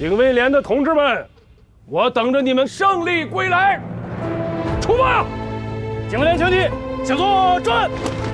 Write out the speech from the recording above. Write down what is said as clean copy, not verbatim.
警卫连的同志们，我等着你们胜利归来！出发！警卫连兄弟，请坐转。